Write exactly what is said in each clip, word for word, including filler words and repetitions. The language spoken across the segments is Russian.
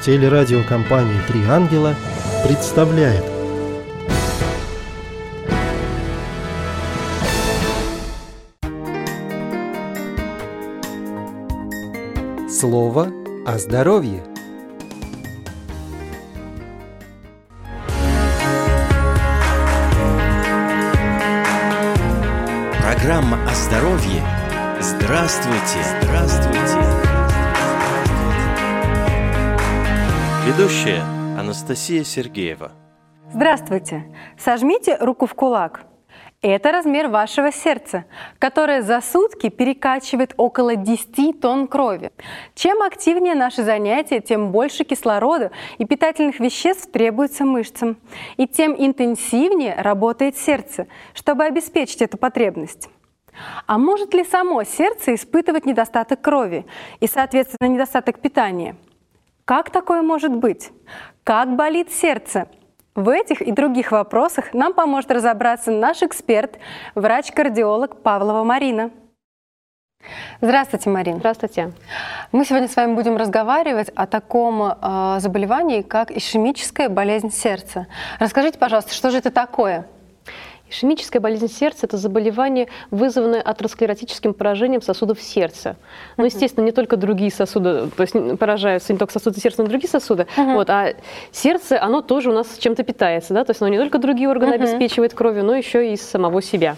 Телерадиокомпания «Три ангела» представляет Слово о здоровье. Программа о здоровье. Здравствуйте! Здравствуйте! Ведущая Анастасия Сергеева. Здравствуйте! Сожмите руку в кулак. Это размер вашего сердца, которое за сутки перекачивает около десяти тонн крови. Чем активнее наши занятия, тем больше кислорода и питательных веществ требуется мышцам. И тем интенсивнее работает сердце, чтобы обеспечить эту потребность. А может ли само сердце испытывать недостаток крови и, соответственно, недостаток питания? Как такое может быть? Как болит сердце? В этих и других вопросах нам поможет разобраться наш эксперт, врач-кардиолог Павлова Марина. Здравствуйте, Марина. Здравствуйте. Мы сегодня с вами будем разговаривать о таком э, заболевании, как ишемическая болезнь сердца. Расскажите, пожалуйста, что же это такое? Ишемическая болезнь сердца – это заболевание, вызванное атеросклеротическим поражением сосудов сердца. Ну, естественно, не только другие сосуды, то есть поражаются не только сосуды сердца, но и другие сосуды. Uh-huh. Вот, а сердце, оно тоже у нас чем-то питается, да? То есть оно не только другие органы uh-huh. обеспечивает кровью, но еще и самого себя.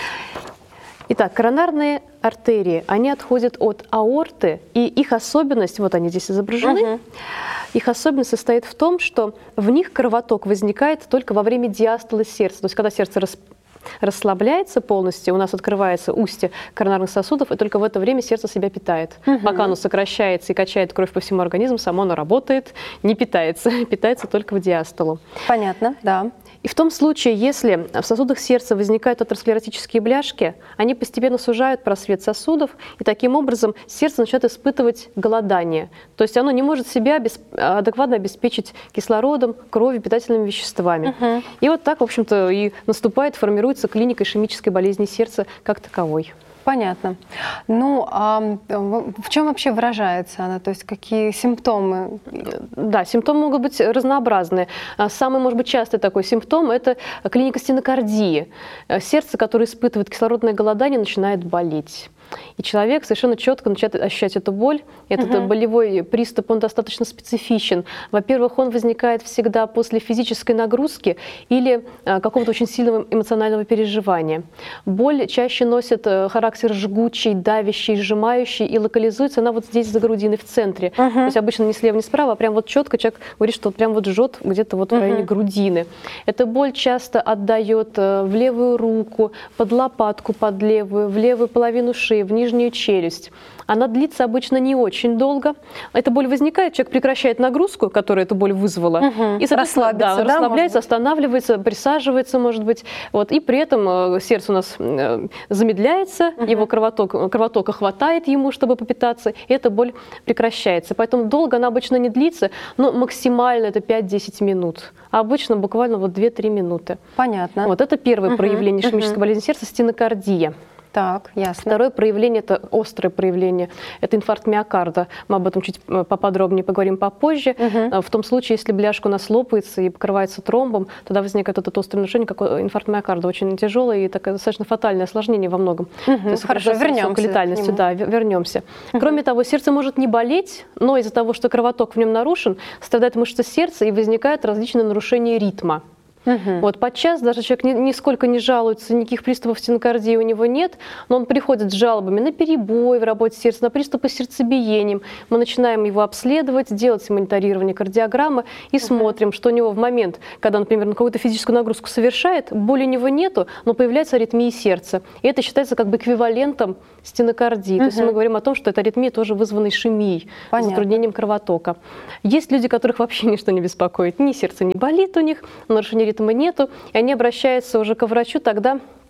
Итак, коронарные артерии, они отходят от аорты, и их особенность, вот они здесь изображены, uh-huh. их особенность состоит в том, что в них кровоток возникает только во время диастолы сердца, то есть когда сердце рас... расслабляется полностью, у нас открывается устье коронарных сосудов, и только в это время сердце себя питает. Uh-huh. Пока оно сокращается и качает кровь по всему организму, само оно работает, не питается, питается только в диастолу. Понятно, да. И в том случае, если в сосудах сердца возникают атеросклеротические бляшки, они постепенно сужают просвет сосудов, и таким образом сердце начинает испытывать голодание. То есть оно не может себя адекватно обеспечить кислородом, кровью, питательными веществами. Uh-huh. И вот так, в общем-то, и наступает, формируется клиника ишемической болезни сердца как таковой. Понятно. Ну, а в чем вообще выражается она? То есть какие симптомы? Да, симптомы могут быть разнообразные. Самый, может быть, частый такой симптом – это клиника стенокардии. Сердце, которое испытывает кислородное голодание, начинает болеть. И человек совершенно четко начинает ощущать эту боль. Этот uh-huh. болевой приступ, он достаточно специфичен. Во-первых, он возникает всегда после физической нагрузки или а, какого-то очень сильного эмоционального переживания. Боль чаще носит а, характер жгучий, давящий, сжимающий, и локализуется она вот здесь за грудиной, в центре. Uh-huh. То есть обычно не слева, не справа, а прям вот четко человек говорит, что вот прям вот жжет где-то вот uh-huh. в районе грудины. Эта боль часто отдает а, в левую руку, под лопатку, под левую, в левую половину шеи, в нижнюю челюсть. Она длится обычно не очень долго. Эта боль возникает, человек прекращает нагрузку, которая эту боль вызвала, угу. и, соответственно, да, да, расслабляется, может останавливается, присаживается, может быть. Вот. И при этом сердце у нас замедляется, угу. его кровоток, кровотока хватает ему, чтобы попитаться, и эта боль прекращается. Поэтому долго она обычно не длится, но максимально это пять-десять минут. А обычно буквально вот две-три минуты. Понятно. Вот это первое угу. проявление ишемической угу. болезни сердца – стенокардия. Так, ясно. Второе проявление – это острое проявление, это инфаркт миокарда. Мы об этом чуть поподробнее поговорим попозже. Угу. В том случае, если бляшка у нас лопается и покрывается тромбом, тогда возникает это острое нарушение, как инфаркт миокарда. Очень тяжелое и такое достаточно фатальное осложнение во многом. Угу. То есть хорошо, вернемся к летальностью, да, вернемся. Угу. Кроме того, сердце может не болеть, но из-за того, что кровоток в нем нарушен, страдает мышца сердца и возникают различные нарушения ритма. Uh-huh. Вот подчас даже человек ни, нисколько не жалуется, никаких приступов стенокардии у него нет, но он приходит с жалобами на перебой в работе сердца, на приступы с сердцебиением. Мы начинаем его обследовать, делать мониторирование кардиограммы и uh-huh. смотрим, что у него в момент, когда, например, он какую-то физическую нагрузку совершает, боли у него нету, но появляется аритмия сердца. И это считается как бы эквивалентом стенокардии. Uh-huh. То есть мы говорим о том, что эта аритмия тоже вызвана ишемией, затруднением кровотока. Есть люди, которых вообще ничто не беспокоит, ни сердце не болит у них, нарушение ритма нету, и они обращаются уже к врачу тогда,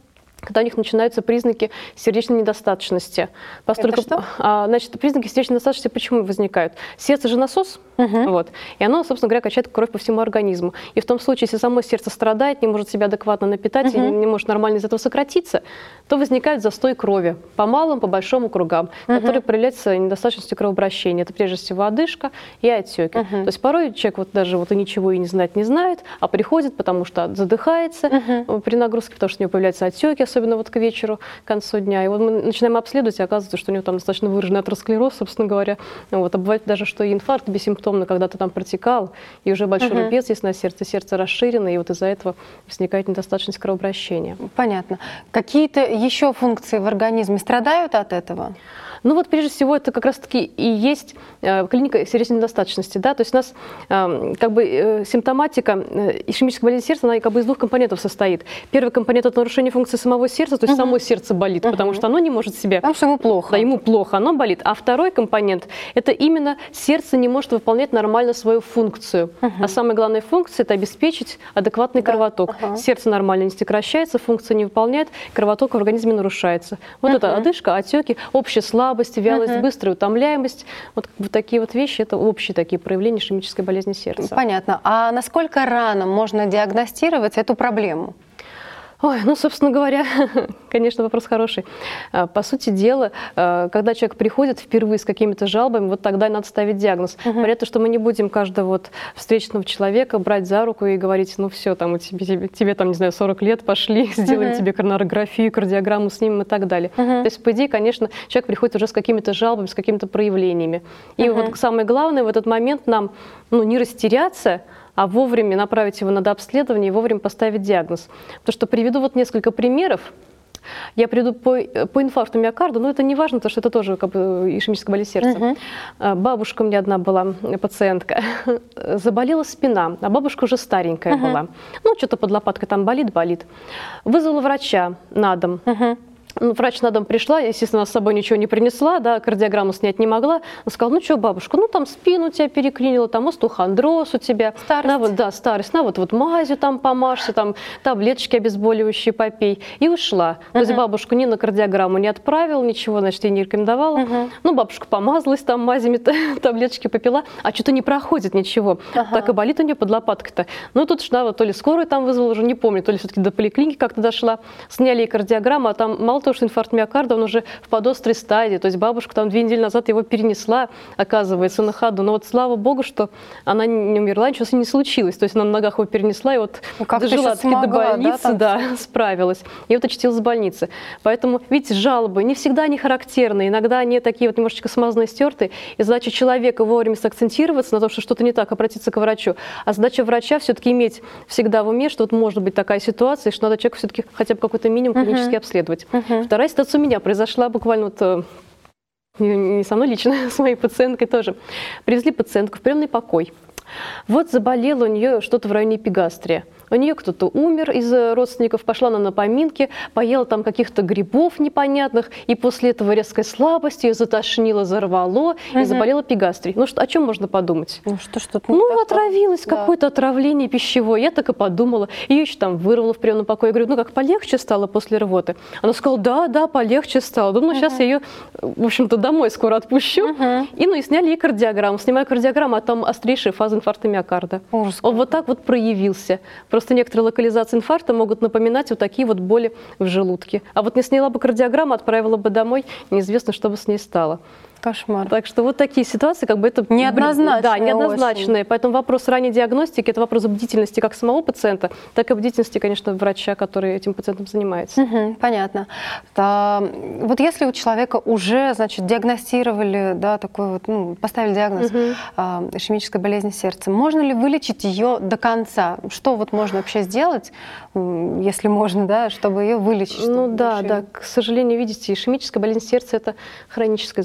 когда у них начинаются признаки сердечной недостаточности. Поскольку, Это что? А, значит, признаки сердечной недостаточности почему возникают? Сердце же насос, угу. вот, и оно, собственно говоря, качает кровь по всему организму. И в том случае, если само сердце страдает, не может себя адекватно напитать, угу. и не может нормально из этого сократиться, то возникает застой крови по малым, по большому кругам, угу. который проявляется недостаточностью кровообращения. Это прежде всего одышка и отеки. Угу. То есть порой человек вот даже вот и ничего и не знать не знает, а приходит, потому что задыхается угу. при нагрузке, потому что у него появляются отеки, особенно вот к вечеру, к концу дня. И вот мы начинаем обследовать, и оказывается, что у него там достаточно выраженный атеросклероз, собственно говоря. Вот. А бывает даже, что и инфаркт бессимптомно, когда ты там протекал, и уже большой uh-huh. рубец есть на сердце, сердце расширено, и вот из-за этого возникает недостаточность кровообращения. Понятно. Какие-то еще функции в организме страдают от этого? Ну вот прежде всего это как раз-таки и есть э, клиника сердечной недостаточности. Да? То есть у нас э, как бы э, симптоматика э, ишемической болезни сердца, она как бы из двух компонентов состоит. Первый компонент – это нарушение функции самого сердца, то есть uh-huh. само сердце болит, uh-huh. потому что оно не может себя… Потому что ему плохо. Да, ему плохо, оно болит. А второй компонент – это именно сердце не может выполнять нормально свою функцию. Uh-huh. А самая главная функция – это обеспечить адекватный да. кровоток. Uh-huh. Сердце нормально не сокращается, функция не выполняет, кровоток в организме нарушается. Вот uh-huh. это одышка, отеки, общая слабость, вялость, uh-huh. быстрая утомляемость. Вот, вот такие вот вещи – это общие такие проявления ишемической болезни сердца. Понятно. А насколько рано можно диагностировать эту проблему? Ой, ну, собственно говоря, конечно, вопрос хороший. По сути дела, когда человек приходит впервые с какими-то жалобами, вот тогда и надо ставить диагноз. Uh-huh. Понятно, что мы не будем каждого вот встречного человека брать за руку и говорить, ну все, там, у тебя, тебе, тебе там, не знаю, сорок лет, пошли, сделаем uh-huh. тебе коронарографию, кардиограмму снимем и так далее. Uh-huh. То есть, по идее, конечно, человек приходит уже с какими-то жалобами, с какими-то проявлениями. И uh-huh. вот самое главное в этот момент нам, ну, не растеряться, а вовремя направить его на дообследование и вовремя поставить диагноз. Потому что приведу вот несколько примеров. Я приведу по, по инфаркту миокарда, но это не важно, потому что это тоже как бы ишемическая болезнь сердца. Uh-huh. Бабушка у меня одна была, пациентка, заболела спина, а бабушка уже старенькая uh-huh. была. Ну, что-то под лопаткой там болит, болит. Вызвала врача на дом. Uh-huh. Ну, врач на дом пришла, естественно, с собой ничего не принесла, да, кардиограмму снять не могла. Она сказала, ну что, бабушка, ну там спину тебя переклинило, там остеохондроз у тебя. Старость. На, вот, да, старость. На вот, вот мазью там помажься, там таблеточки обезболивающие попей. И ушла. Uh-huh. То есть бабушку ни на кардиограмму не отправила, ничего, значит, ей не рекомендовала. Uh-huh. Ну, бабушка помазалась там мазями, таблеточки попила, а что-то не проходит ничего. Uh-huh. Так и болит у нее под лопаткой-то. Ну, тут шла, вот, то ли скорую там вызвала, уже не помню, то ли все-таки до поликлиники как-то дошла. Сняли ей кардиограмму, а там мало того, что инфаркт миокарда, он уже в подострой стадии. То есть бабушка там две недели назад его перенесла, оказывается, на ходу. Но вот слава богу, что она не умерла, ничего с ней не случилось. То есть она на ногах его перенесла и вот ну, дожила таки до больницы, да, да, справилась. И вот очутилась в больнице. Поэтому, видите, жалобы не всегда они характерны. Иногда они такие вот немножечко смазанные, стертые. И задача человека вовремя сакцентироваться на том, что что-то не так, обратиться к врачу. А задача врача все-таки иметь всегда в уме, что вот может быть такая ситуация, что надо человеку все-таки хотя бы какой-то минимум клинически uh-huh. обследовать. Uh-huh. Вторая ситуация у меня произошла буквально вот, не со мной лично, с моей пациенткой тоже. Привезли пациентку в приемный покой. Вот заболело у нее что-то в районе эпигастрия. У нее кто-то умер из родственников, пошла она на поминки, поела там каких-то грибов непонятных, и после этого резкая слабость, ее затошнило, зарвало, угу. и заболела эпигастрией. Ну, что, о чем можно подумать? Ну, что, что-то ну такое. Отравилась, да. какое-то отравление пищевое. Я так и подумала. Ее еще там вырвало в приемном покое. Я говорю, ну, как полегче стало после рвоты? Она сказала, да, да, полегче стало. Думаю, ну, угу. сейчас я ее, в общем-то, домой скоро отпущу. Угу. И, ну, и сняли ей кардиограмму. Снимаю кардиограмму, а там острейшая фаза инфаркта миокарда. Ужас. Он вот так вот проявился. Просто некоторые локализации инфаркта могут напоминать вот такие вот боли в желудке. А вот не сняла бы кардиограмму, отправила бы домой, неизвестно, что бы с ней стало. Кошмар. Так что вот такие ситуации, как бы это… Неоднозначные. Да, неоднозначные. Очень. Поэтому вопрос ранней диагностики – это вопрос бдительности как самого пациента, так и бдительности, конечно, врача, который этим пациентом занимается. Угу, понятно. Да, вот если у человека уже, значит, диагностировали, да, такой вот, ну, поставили диагноз угу. э, ишемической болезни сердца, можно ли вылечить ее до конца? Что вот можно вообще сделать, если можно, да, чтобы ее вылечить? Ну да, да. К сожалению, видите, ишемическая болезнь сердца – это хроническое заболевание.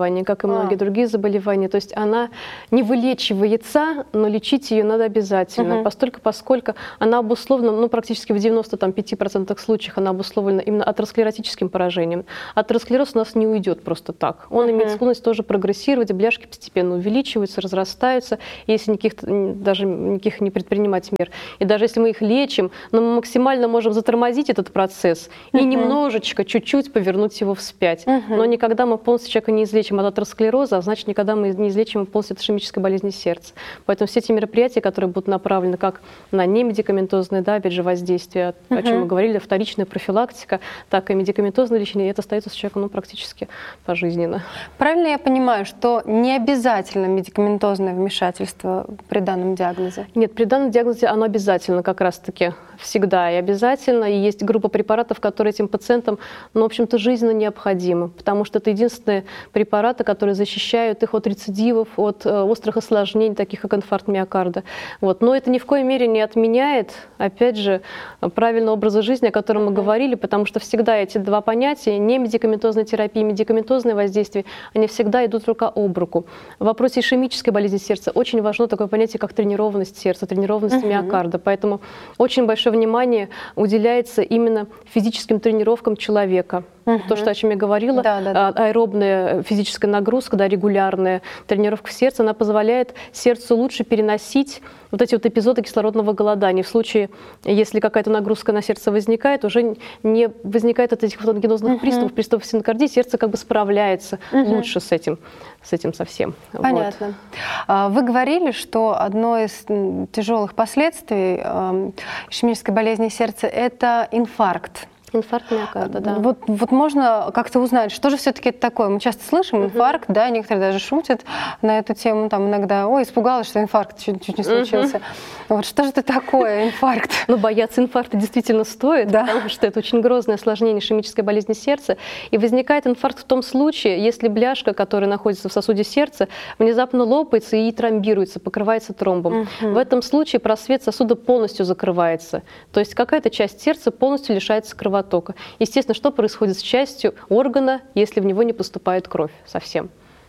заболевание, как и многие А. другие заболевания. То есть она не вылечивается, но лечить ее надо обязательно, Мгм. постольку, поскольку она обусловлена, ну, практически в девяноста пяти процентах случаев она обусловлена именно атеросклеротическим поражением. Атеросклероз у нас не уйдет просто так. Он Мгм. имеет склонность тоже прогрессировать, и бляшки постепенно увеличиваются, разрастаются, если никаких, даже никаких не предпринимать мер. И даже если мы их лечим, но мы максимально можем затормозить этот процесс и Мгм. немножечко, чуть-чуть повернуть его вспять. Мгм. Но никогда мы полностью человека не излечим от атеросклероза, а значит, никогда мы не излечим полностью от ишемической болезни сердца. Поэтому все эти мероприятия, которые будут направлены как на немедикаментозное, да, опять же, воздействие, о Мгм. чем мы говорили, вторичная профилактика, так и медикаментозное лечение, и это остается с человеком, ну, практически пожизненно. Правильно я понимаю, что не обязательно медикаментозное вмешательство при данном диагнозе? Нет, при данном диагнозе оно обязательно как раз-таки всегда и обязательно. И есть группа препаратов, которые этим пациентам, ну, в общем-то, жизненно необходимы, потому что это единственные препараты, которые защищают их от рецидивов, от э, острых осложнений, таких как инфаркт миокарда. Вот. Но это ни в коей мере не отменяет, опять же, правильного образа жизни, о котором мы говорили, потому что всегда эти два понятия, не медикаментозная терапия, медикаментозное воздействие, они всегда идут рука об руку. В вопросе ишемической болезни сердца очень важно такое понятие, как тренированность сердца, тренированность Мгм. миокарда. Поэтому очень большое внимание уделяется именно физическим тренировкам человека. Мгм. То, что, о чем я говорила, Да, да, да. а, аэробная физическая нагрузка, да, регулярная тренировка сердца, она позволяет сердцу лучше переносить вот эти вот эпизоды кислородного голодания. В случае, если какая-то нагрузка на сердце возникает, уже не возникает от этих вот ангинозных Мгм. приступов, приступов стенокардии, сердце как бы справляется Мгм. лучше с этим, с этим совсем. Вот. Понятно. А, Вы говорили, что одно из м, тяжелых последствий эм, ишемической болезни сердца – это инфаркт. Инфаркт миокарда, да. Вот, вот можно как-то узнать, что же все-таки это такое? Мы часто слышим инфаркт, да, некоторые даже шутят на эту тему, там иногда, ой, испугалась, что инфаркт чуть, чуть не случился. Вот что же это такое, инфаркт? Но бояться инфаркта действительно стоит, Да. потому что это очень грозное осложнение ишемической болезни сердца. И возникает инфаркт в том случае, если бляшка, которая находится в сосуде сердца, внезапно лопается и тромбируется, покрывается тромбом. Мгм. В этом случае просвет сосуда полностью закрывается. То есть какая-то часть сердца полностью лишается кровотока. Естественно, что происходит с частью органа, если в него не поступает кровь совсем?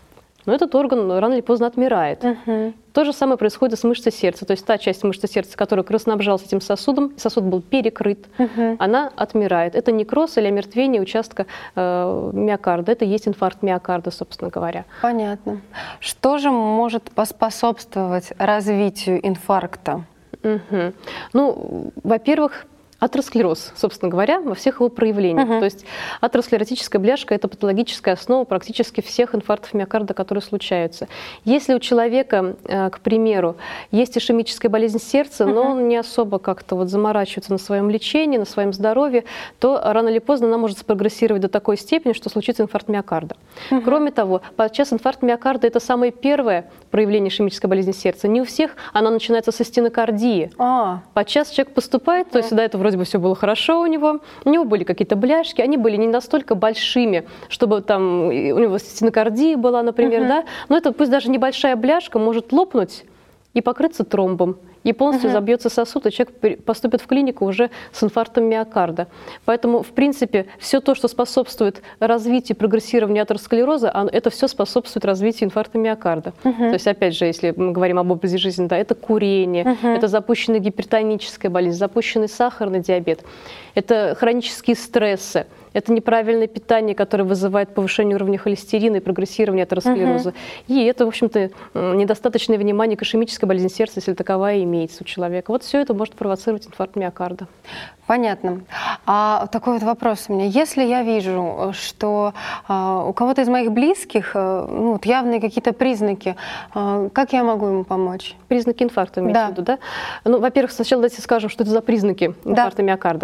Но этот орган рано или поздно отмирает. Мгм. То же самое происходит с мышцей сердца. То есть та часть мышцы сердца, которая кровоснабжалась этим сосудом, сосуд был перекрыт, Мгм. она отмирает. Это некроз или омертвение участка э, миокарда. Это и есть инфаркт миокарда, собственно говоря. Понятно. Что же может поспособствовать развитию инфаркта? Мгм. Ну, во-первых, атеросклероз, собственно говоря, во всех его проявлениях. Мгм. То есть атеросклеротическая бляшка – это патологическая основа практически всех инфарктов миокарда, которые случаются. Если у человека, э, к примеру, есть ишемическая болезнь сердца, но он не особо как-то вот заморачивается на своем лечении, на своем здоровье, то рано или поздно она может спрогрессировать до такой степени, что случится инфаркт миокарда. Кроме того, подчас инфаркт миокарда – это самое первое проявление ишемической болезни сердца. Не у всех она начинается со стенокардии. А, Подчас человек поступает, то есть до этого вроде бы все было хорошо у него, у него были какие-то бляшки, они были не настолько большими, чтобы там у него стенокардия была, например, Мгм. да, но это пусть даже небольшая бляшка может лопнуть и покрыться тромбом, и полностью Мгм. забьется сосуд, и человек при- поступит в клинику уже с инфарктом миокарда. Поэтому, в принципе, все то, что способствует развитию, прогрессированию атеросклероза, оно- это все способствует развитию инфаркта миокарда. Мгм. То есть, опять же, если мы говорим об образе жизни, да, это курение, Мгм. это запущенная гипертоническая болезнь, запущенный сахарный диабет, это хронические стрессы, это неправильное питание, которое вызывает повышение уровня холестерина и прогрессирование атеросклероза. И это, в общем-то, м, недостаточное внимание к ишемической болезни сердца, если таковая имеется у человека. Вот все это может провоцировать инфаркт миокарда. понятно. А такой вот вопрос у меня. Если я вижу, что а, у кого-то из моих близких а, ну, вот явные какие-то признаки, а, как я могу ему помочь? Признаки инфаркта имеется Да. в виду, да? Ну, во-первых, сначала давайте скажем, что это за признаки инфаркта миокарда.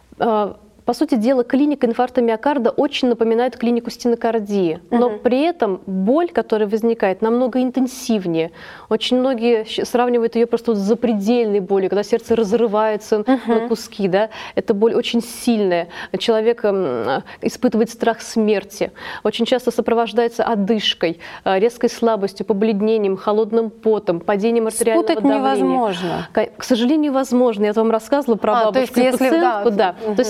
А, По сути дела, клиника инфаркта миокарда очень напоминает клинику стенокардии, но Мгм. при этом боль, которая возникает, намного интенсивнее. Очень многие щ- сравнивают ее просто вот с запредельной болью, когда сердце разрывается на куски. Да? Эта боль очень сильная. Человек м, испытывает страх смерти. Очень часто сопровождается одышкой, э, резкой слабостью, побледнением, холодным потом, падением артериального Спутать давления. невозможно. К к сожалению, возможно. Я вам рассказывала про А, то бабушку есть и если- пациентку. да, Да. мгм. То есть есть как бы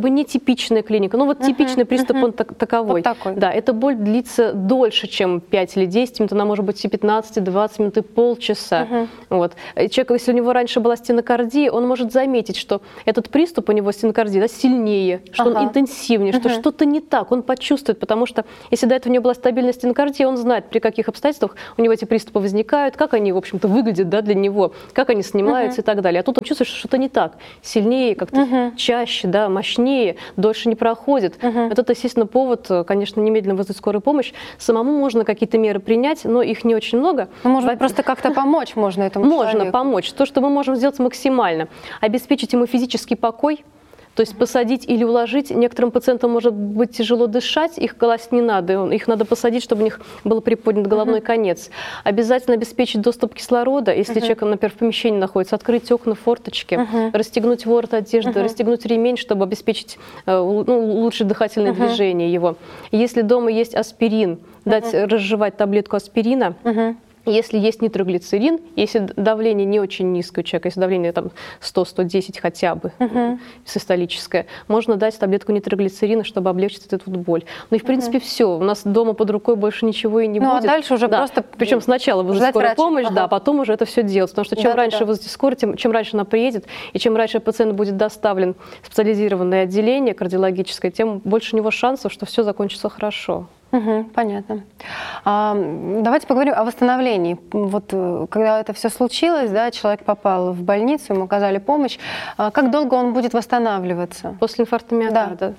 бы нетипичная клиника. Ну вот uh-huh, типичный приступ, uh-huh. он так, таковой. Вот такой. Да, эта боль длится дольше, чем пять или десять минут, она может быть и пятнадцать, и двадцать минут, и полчаса. Uh-huh. Вот. Человек, если у него раньше была стенокардия, он может заметить, что этот приступ у него стенокардия, да, сильнее, что uh-huh. он интенсивнее, uh-huh. что что-то не так, он почувствует, потому что если до этого у него была стабильная стенокардия, он знает, при каких обстоятельствах у него эти приступы возникают, как они, в общем-то, выглядят, да, для него, как они снимаются uh-huh. и так далее. А тут он чувствует, что что-то не так, сильнее, как-то uh-huh. чаще, да, мощнее, дольше не проходит. Uh-huh. Это, естественно, повод, конечно, немедленно вызвать скорую помощь. Самому можно какие-то меры принять, но их не очень много. Ну, может быть, просто как-то помочь можно этому можно человеку? Можно помочь. То, что мы можем сделать максимально. Обеспечить ему физический покой, то есть посадить или уложить. Некоторым пациентам может быть тяжело дышать, их класть не надо, их надо посадить, чтобы у них был приподнят головной uh-huh. конец. Обязательно обеспечить доступ кислорода, если uh-huh. человек, например, в помещении находится, открыть окна, форточки, uh-huh. расстегнуть ворот одежды, uh-huh. расстегнуть ремень, чтобы обеспечить, ну, улучшить дыхательное uh-huh. движение его. Если дома есть аспирин, uh-huh. дать разжевать таблетку аспирина. Uh-huh. Если есть нитроглицерин, если давление не очень низкое у человека, если давление там сто — сто десять хотя бы, uh-huh. систолическое, можно дать таблетку нитроглицерина, чтобы облегчить эту вот боль. Ну и в принципе uh-huh. все. У нас дома под рукой больше ничего и не ну, будет. А дальше уже да. просто... Причем сначала вызвать скорую врача. помощь, uh-huh. да, потом уже это все делать. Потому что чем да, раньше да. вызовете скорую, тем, чем раньше она приедет, и чем раньше пациент будет доставлен в специализированное отделение кардиологическое, тем больше у него шансов, что все закончится хорошо. Угу, понятно. А, давайте поговорим о восстановлении. Вот когда это все случилось, да, человек попал в больницу, ему оказали помощь. А как долго он будет восстанавливаться? После инфаркта миокарда? Да.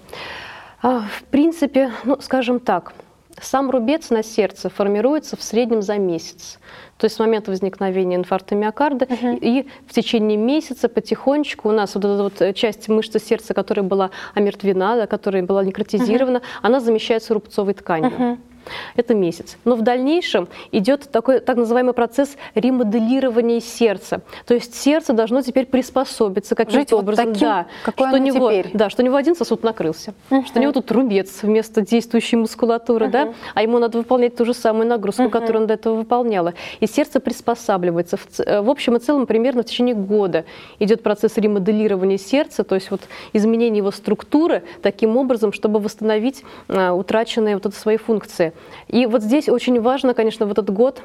А, в принципе, ну, скажем так, сам рубец на сердце формируется в среднем за месяц. То есть с момента возникновения инфаркта миокарда uh-huh. и в течение месяца потихонечку у нас вот эта вот часть мышцы сердца, которая была омертвена, да, которая была некротизирована, uh-huh. она замещается рубцовой тканью. Uh-huh. Это месяц. Но в дальнейшем идет такой так называемый процесс ремоделирования сердца. То есть сердце должно теперь приспособиться каким-то образом, вот таким, да, какой что, оно него, теперь. Да, что у него один сосуд накрылся, uh-huh. что у него тут рубец вместо действующей мускулатуры, uh-huh. да, а ему надо выполнять ту же самую нагрузку, uh-huh. которую он до этого выполняла. И сердце приспосабливается. В, в общем и целом примерно в течение года идет процесс ремоделирования сердца, то есть вот изменение его структуры таким образом, чтобы восстановить а, утраченные вот эти свои функции. И вот здесь очень важно, конечно, в этот год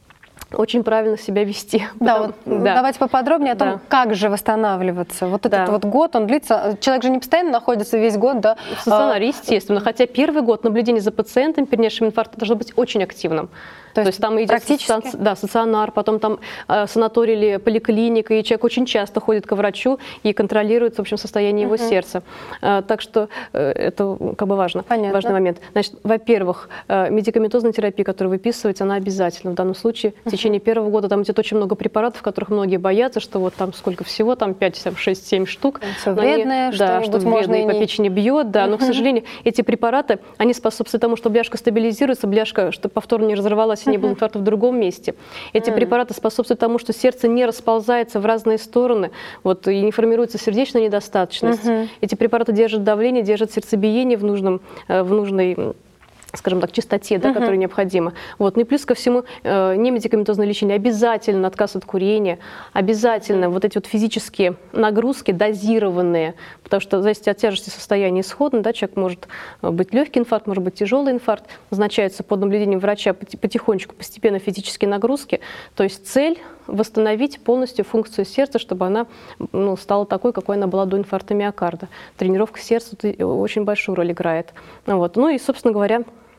очень правильно себя вести. Да, потому, вот, да. Давайте поподробнее о том, да. как же восстанавливаться. Вот да. этот вот год, он длится, человек же не постоянно находится весь год, да? В стационаре, естественно. Хотя первый год наблюдение за пациентом, перенесшим инфаркт, должно быть очень активным. То, То есть, есть там идет стаци... да, стационар, потом там э, санаторий или поликлиника, и человек очень часто ходит к врачу и контролирует, в общем, состояние uh-huh. его сердца. Э, так что э, это как бы важно, Понятно. важный момент. Значит, во-первых, э, медикаментозная терапия, которая выписывается, она обязательна в данном случае. Uh-huh. В течение первого года там идет очень много препаратов, которых многие боятся, что вот там сколько всего, там пять, шесть, семь штук. Все вредное, они, да, что вредное, и по печени бьет, да, uh-huh. но, к сожалению, эти препараты, они способствуют тому, что бляшка стабилизируется, бляшка, чтобы повторно не разорвалась, не было инфаркта в другом месте. Эти mm. препараты способствуют тому, что сердце не расползается в разные стороны, вот, и не формируется сердечная недостаточность. Mm-hmm. Эти препараты держат давление, держат сердцебиение в, нужном, в нужной, скажем так, частоте, да, uh-huh. которая необходима. Вот. Ну и плюс ко всему, э, немедикаментозное лечение, обязательно отказ от курения, обязательно вот эти вот физические нагрузки дозированные, потому что зависит от тяжести состояния исходно, да, человек может быть легкий инфаркт, может быть тяжелый инфаркт, назначается под наблюдением врача потихонечку, постепенно физические нагрузки, то есть цель восстановить полностью функцию сердца, чтобы она, ну, стала такой, какой она была до инфаркта миокарда. Тренировка сердца очень большую роль играет. Вот. Ну и, собственно говоря,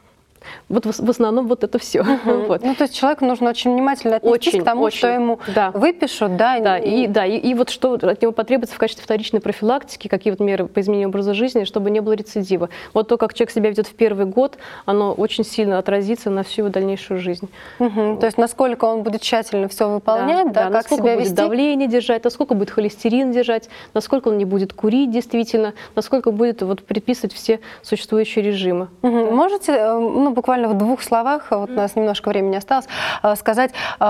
вот в, в основном вот это все. Uh-huh. Вот. Ну, то есть человеку нужно очень внимательно отнестись очень, к тому, очень. что ему да. выпишут. Да, да, и, и, да и, и вот что от него потребуется в качестве вторичной профилактики, какие вот меры по изменению образа жизни, чтобы не было рецидива. Вот то, как человек себя ведет в первый год, оно очень сильно отразится на всю его дальнейшую жизнь. Uh-huh. Вот. То есть насколько он будет тщательно все выполнять, да, да, да, как себя будет вести? Давление держать, насколько будет холестерин держать, насколько он не будет курить действительно, насколько будет вот предписывать все существующие режимы. Uh-huh. Можете, ну, буквально в двух словах, вот у нас немножко времени осталось, сказать,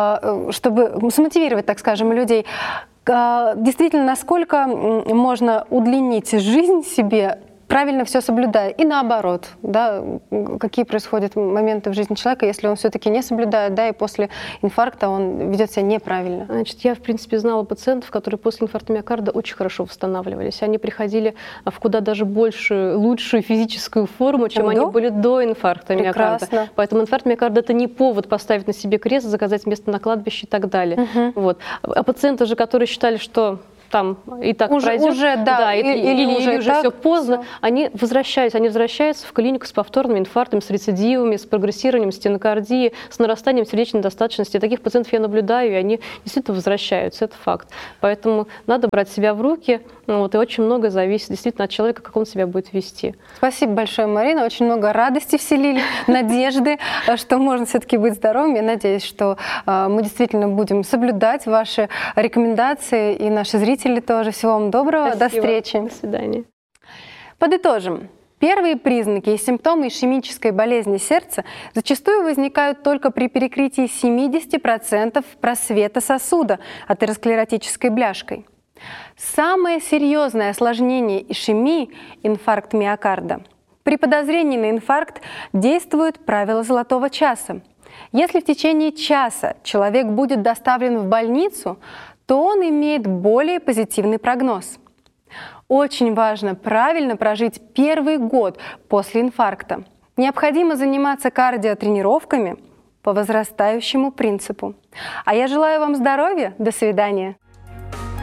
чтобы смотивировать, так скажем, людей, действительно, насколько можно удлинить жизнь себе, правильно все соблюдая. И наоборот, да, какие происходят моменты в жизни человека, если он все-таки не соблюдает, да, и после инфаркта он ведет себя неправильно. Значит, я, в принципе, знала пациентов, которые после инфаркта миокарда очень хорошо восстанавливались. Они приходили в куда даже большую, лучшую физическую форму, чем До? они были до инфаркта Прекрасно. миокарда. Поэтому инфаркт миокарда — это не повод поставить на себе крест, заказать место на кладбище и так далее. Угу. Вот. А пациенты же, которые считали, что там и так уже, пройдет, уже, да, да, или, или, или, или уже, уже так, все поздно, всё. они возвращаются, они возвращаются в клинику с повторными инфарктами, с рецидивами, с прогрессированием стенокардии, с нарастанием сердечной недостаточности. Таких пациентов я наблюдаю, и они действительно возвращаются, это факт. Поэтому надо брать себя в руки, вот, и очень многое зависит действительно от человека, как он себя будет вести. Спасибо большое, Марина. Очень много радости вселили, надежды, что можно все-таки быть здоровым. Я надеюсь, что мы действительно будем соблюдать ваши рекомендации, и наши зрители тоже. Всего вам доброго. Спасибо. До встречи. До свидания. Подытожим. Первые признаки и симптомы ишемической болезни сердца зачастую возникают только при перекрытии семьдесят процентов просвета сосуда атеросклеротической бляшкой. Самое серьезное осложнение ишемии – инфаркт миокарда. При подозрении на инфаркт действует правило золотого часа. Если в течение часа человек будет доставлен в больницу, то он имеет более позитивный прогноз. Очень важно правильно прожить первый год после инфаркта. Необходимо заниматься кардиотренировками по возрастающему принципу. А я желаю вам здоровья. До свидания.